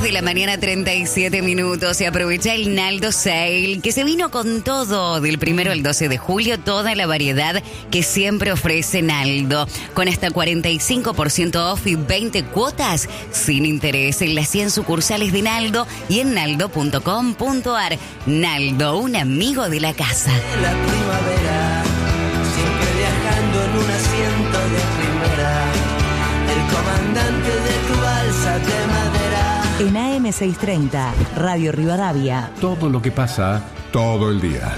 de la mañana, 37 minutos. Y aprovecha el Naldo Sale, que se vino con todo. Del 1 al 12 de julio, toda la variedad que siempre ofrece Naldo. Con hasta 45% off y 20 cuotas sin interés en las 100 sucursales de Naldo y en naldo.com.ar. Naldo, un amigo de la casa. La primavera, siempre viajando en un asiento de primera. El comandante de tu balsa de madera. En AM630, Radio Rivadavia. Todo lo que pasa, todo el día.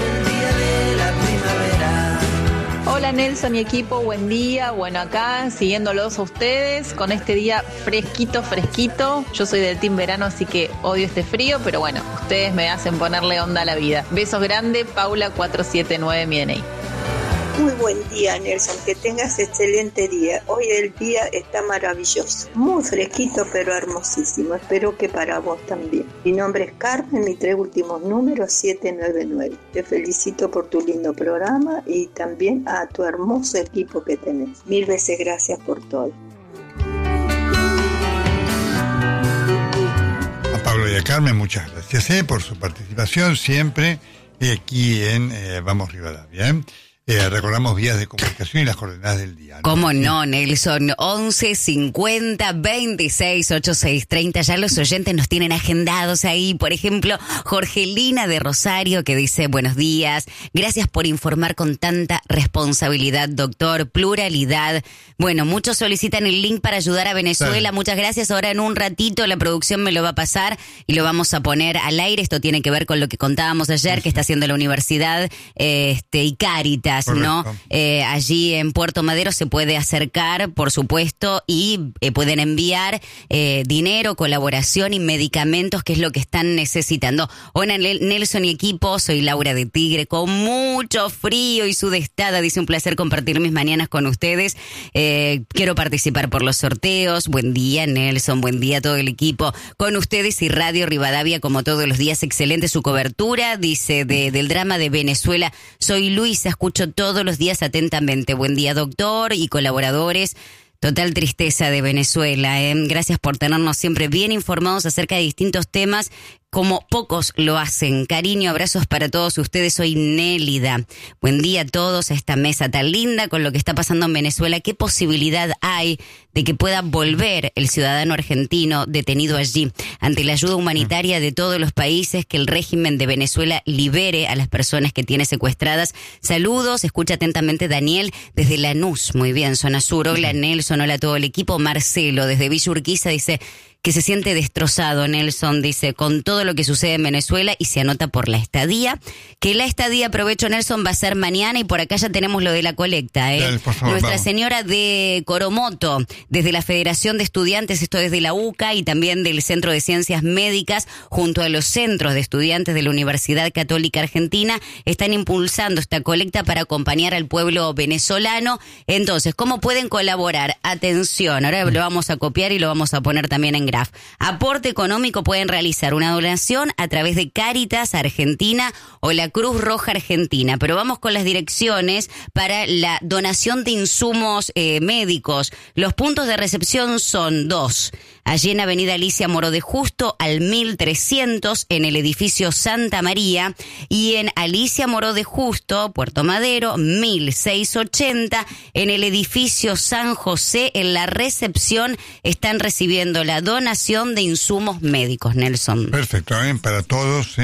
Hola Nelson y equipo, buen día. Bueno, acá siguiéndolos a ustedes con este día fresquito. Yo soy del team verano, así que odio este frío, pero bueno, ustedes me hacen ponerle onda a la vida. Besos grandes, Paula 479, mi DNI. Muy buen día, Nelson, que tengas excelente día. Hoy el día está maravilloso, muy fresquito pero hermosísimo. Espero que para vos también. Mi nombre es Carmen, mis 3 últimos números 799. Te felicito por tu lindo programa y también a tu hermoso equipo que tenés. 1000 veces gracias por todo. A Pablo y a Carmen, muchas gracias por su participación siempre aquí en Vamos Rivadavia. Recordamos vías de comunicación y las coordenadas del día, ¿no? ¿Cómo no, Nelson? 11 50 26 86 30. Ya los oyentes nos tienen agendados ahí. Por ejemplo, Jorgelina de Rosario, que dice: buenos días, gracias por informar con tanta responsabilidad, doctor. Pluralidad. Bueno, muchos solicitan el link para ayudar a Venezuela. Sí. Muchas gracias. Ahora en un ratito la producción me lo va a pasar y lo vamos a poner al aire. Esto tiene que ver con lo que contábamos ayer, que está haciendo la universidad y Cáritas. ¿No? Allí en Puerto Madero se puede acercar, por supuesto, y pueden enviar dinero, colaboración y medicamentos, que es lo que están necesitando. Hola Nelson y equipo, soy Laura de Tigre, con mucho frío y sudestada. Dice: un placer compartir mis mañanas con ustedes. Quiero participar por los sorteos. Buen día, Nelson, buen día a todo el equipo. Con ustedes y Radio Rivadavia, como todos los días, excelente su cobertura. Dice: del drama de Venezuela, soy Luisa, escucho todos los días atentamente. Buen día, doctor y colaboradores. Total tristeza de Venezuela. Gracias por tenernos siempre bien informados acerca de distintos temas, como pocos lo hacen. Cariño, abrazos para todos ustedes. Soy Nélida. Buen día a todos, a esta mesa tan linda con lo que está pasando en Venezuela. ¿Qué posibilidad hay de que pueda volver el ciudadano argentino detenido allí? Ante la ayuda humanitaria de todos los países, que el régimen de Venezuela libere a las personas que tiene secuestradas. Saludos, escucha atentamente Daniel desde Lanús. Muy bien, zona sur. Hola Nelson, hola a todo el equipo. Marcelo desde Villa Urquiza dice que se siente destrozado, Nelson, dice, con todo lo que sucede en Venezuela, y se anota por la estadía. Que la estadía, aprovecho, Nelson, va a ser mañana, y por acá ya tenemos lo de la colecta. Dale, por favor, Nuestra vamos. Señora de Coromoto, desde la Federación de Estudiantes, esto desde la UCA y también del Centro de Ciencias Médicas, junto a los centros de estudiantes de la Universidad Católica Argentina, están impulsando esta colecta para acompañar al pueblo venezolano. Entonces, ¿cómo pueden colaborar? Atención, ahora lo vamos a copiar y lo vamos a poner también en Graf. Aporte económico: pueden realizar una donación a través de Cáritas Argentina o la Cruz Roja Argentina. Pero vamos con las direcciones para la donación de insumos médicos. Los puntos de recepción son 2. Allí en Avenida Alicia Moro de Justo al 1300 en el edificio Santa María, y en Alicia Moro de Justo, Puerto Madero, 1680 en el edificio San José. En la recepción están recibiendo la donación de insumos médicos, Nelson. Perfecto, para todos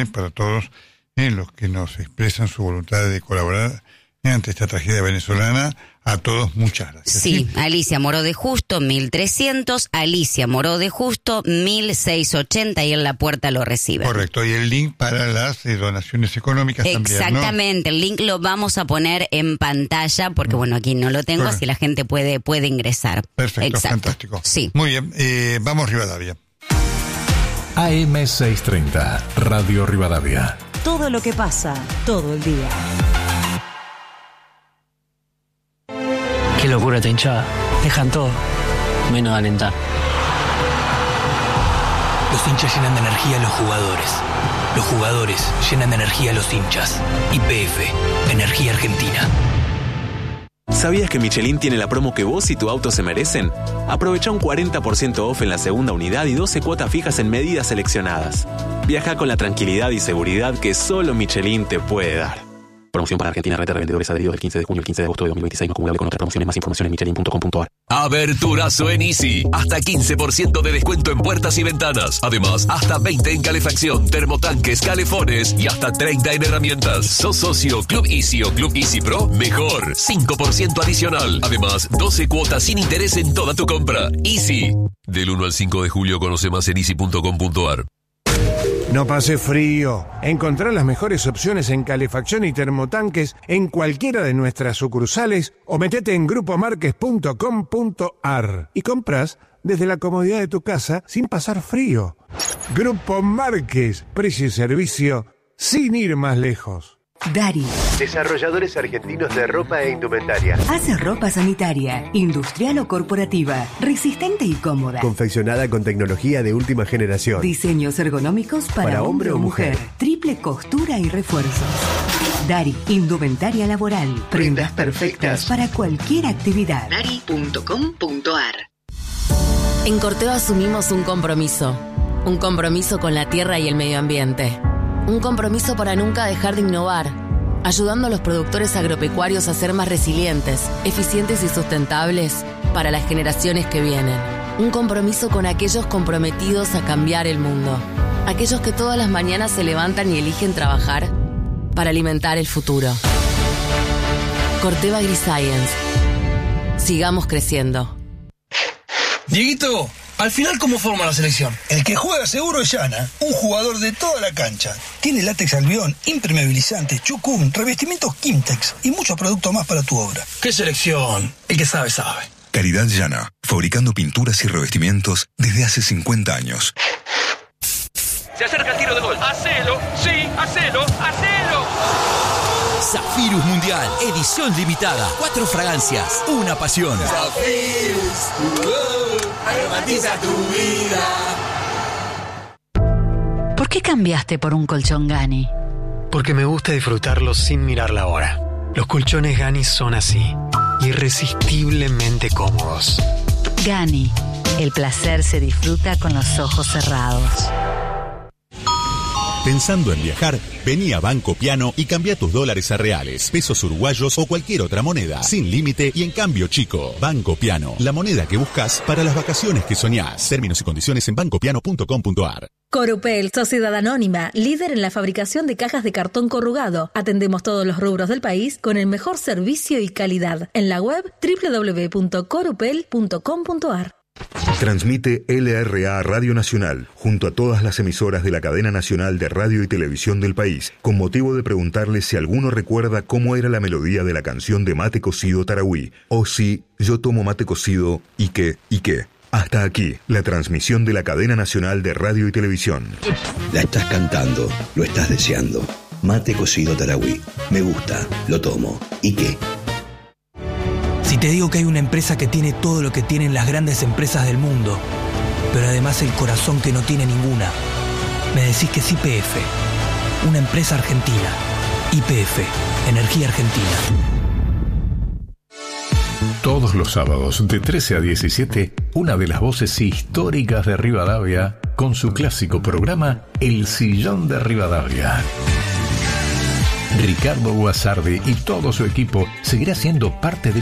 los que nos expresan su voluntad de colaborar ante esta tragedia venezolana. A todos, muchas gracias. Sí, Alicia Moro de Justo, 1300, Alicia Moro de Justo, 1680, y en la puerta lo reciben. Correcto, y el link para las donaciones económicas también, ¿no? Exactamente, el link lo vamos a poner en pantalla, porque bueno, aquí no lo tengo, así la gente puede ingresar. Perfecto, exacto. Fantástico. Sí. Muy bien, vamos Rivadavia. AM630, Radio Rivadavia. Todo lo que pasa, todo el día. Qué locura esta hinchada. Dejan todo, menos alentar. Los hinchas llenan de energía a los jugadores. Los jugadores llenan de energía a los hinchas. YPF, Energía Argentina. ¿Sabías que Michelin tiene la promo que vos y tu auto se merecen? Aprovecha un 40% off en la segunda unidad y 12 cuotas fijas en medidas seleccionadas. Viaja con la tranquilidad y seguridad que solo Michelin te puede dar. Promoción para Argentina, red de revendedores adheridos del 15 de junio al 15 de agosto de 2026. No acumulable con otras promociones. Más información en michelin.com.ar. Aberturazo en Easy. Hasta 15% de descuento en puertas y ventanas. Además, hasta 20 en calefacción, termotanques, calefones y hasta 30 en herramientas. ¿Sos socio Club Easy o Club Easy Pro? Mejor. 5% adicional. Además, 12 cuotas sin interés en toda tu compra. Easy. Del 1 al 5 de julio conoce más en easy.com.ar. No pase frío. Encontrá las mejores opciones en calefacción y termotanques en cualquiera de nuestras sucursales o metete en grupomarques.com.ar y compras desde la comodidad de tu casa sin pasar frío. Grupo Márquez, precio y servicio sin ir más lejos. Dari. Desarrolladores argentinos de ropa e indumentaria. Hace ropa sanitaria, industrial o corporativa, resistente y cómoda. Confeccionada con tecnología de última generación. Diseños ergonómicos para hombre o mujer. Triple costura y refuerzos. Dari, indumentaria laboral. Prendas perfectas para cualquier actividad. Dari.com.ar. En Corteva asumimos un compromiso con la tierra y el medio ambiente. Un compromiso para nunca dejar de innovar, ayudando a los productores agropecuarios a ser más resilientes, eficientes y sustentables para las generaciones que vienen. Un compromiso con aquellos comprometidos a cambiar el mundo, aquellos que todas las mañanas se levantan y eligen trabajar para alimentar el futuro. Corteva AgriScience. Sigamos creciendo. Dieguito, al final, ¿cómo forma la selección? El que juega seguro es Yana, un jugador de toda la cancha. Tiene látex albión, impermeabilizante, chucún, revestimientos Kimtex y muchos productos más para tu obra. ¿Qué selección? El que sabe, sabe. Calidad Yana, fabricando pinturas y revestimientos desde hace 50 años. Se acerca el tiro de gol. ¡Hacelo! ¡Sí! ¡Hacelo! ¡Hacelo! Zafirus Mundial, edición limitada. 4 fragancias, una pasión. Zafirus, aromatiza tu vida. ¿Por qué cambiaste por un colchón Gani? Porque me gusta disfrutarlo sin mirar la hora. Los colchones Gani son así, irresistiblemente cómodos. Gani, el placer se disfruta con los ojos cerrados. Pensando en viajar, vení a Banco Piano y cambia tus dólares a reales, pesos uruguayos o cualquier otra moneda, sin límite y en cambio chico. Banco Piano, la moneda que buscas para las vacaciones que soñás. Términos y condiciones en bancopiano.com.ar. Corupel, sociedad anónima, líder en la fabricación de cajas de cartón corrugado. Atendemos todos los rubros del país con el mejor servicio y calidad. En la web www.corupel.com.ar. Transmite LRA Radio Nacional, junto a todas las emisoras de la cadena nacional de radio y televisión del país, con motivo de preguntarles si alguno recuerda cómo era la melodía de la canción de Mate Cocido Tarahui, o si yo tomo mate cocido y qué. Hasta aquí, la transmisión de la cadena nacional de radio y televisión. La estás cantando, lo estás deseando. Mate Cocido Tarahui. Me gusta, lo tomo. ¿Y qué? Si te digo que hay una empresa que tiene todo lo que tienen las grandes empresas del mundo, pero además el corazón que no tiene ninguna, me decís que es YPF, una empresa argentina. YPF, Energía Argentina. Todos los sábados de 13 a 17, una de las voces históricas de Rivadavia con su clásico programa El Sillón de Rivadavia. Ricardo Guasardi y todo su equipo seguirá siendo parte de